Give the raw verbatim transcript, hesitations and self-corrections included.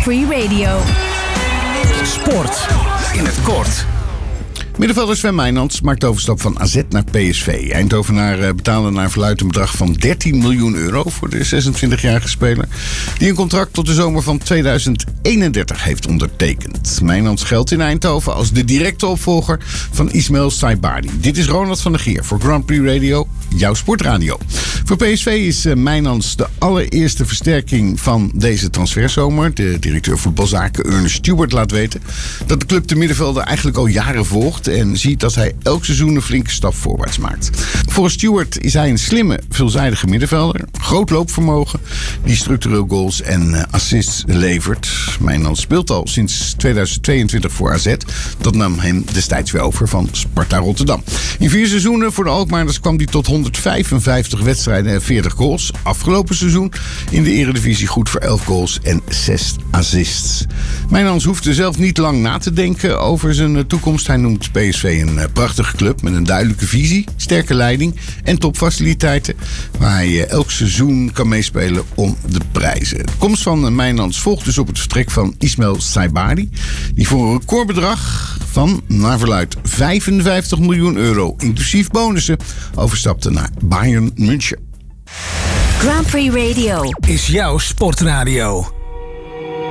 Prix Radio. Sport in het kort. Middenvelder Sven Mijnans maakt overstap van A Z naar P S V. Eindhovenaar betaalde naar verluidt een bedrag van dertien miljoen euro voor de zesentwintigjarige speler, die een contract tot de zomer van tweeduizend eenendertig heeft ondertekend. Mijnans geldt in Eindhoven als de directe opvolger van Ismail Saibari. Dit is Ronald van der Geer voor Grand Prix Radio, jouw sportradio. Voor P S V is Mijnans de allereerste versterking van deze transferzomer. De directeur voetbalzaken Ernest Stewart laat weten dat de club de middenvelder eigenlijk al jaren volgt en ziet dat hij elk seizoen een flinke stap voorwaarts maakt. Volgens Stewart is hij een slimme, veelzijdige middenvelder. Groot loopvermogen, die structureel goals en assists levert. Mijnans speelt al sinds tweeduizend tweeëntwintig voor A Z. Dat nam hem destijds weer over van Sparta Rotterdam. In vier seizoenen voor de Alkmaarders kwam hij tot honderdvijfenvijftig wedstrijden en veertig goals. Afgelopen seizoen in de Eredivisie goed voor elf goals en zes assists. Mijnans hoefde zelf niet lang na te denken over zijn toekomst. Hij noemt P S V een prachtige club met een duidelijke visie, sterke leiding en topfaciliteiten, waar hij elk seizoen kan meespelen om de prijzen. De komst van Mijnans volgt dus op het vertrek van Ismail Saibari, die voor een recordbedrag van, naar verluidt, vijfenvijftig miljoen euro, inclusief bonussen, overstapte naar Bayern München. Grand Prix Radio is jouw sportradio.